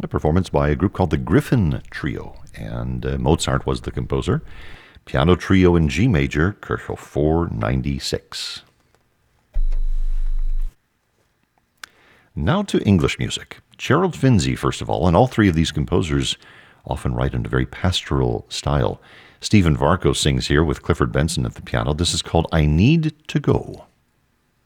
a performance by a group called the Griffin Trio, and Mozart was the composer. Piano Trio in G major, Kirchhoff 496. Now to English music. Gerald Finzi, first of all, and all three of these composers often write in a very pastoral style. Stephen Varco sings here with Clifford Benson at the piano. This is called I Need to Go.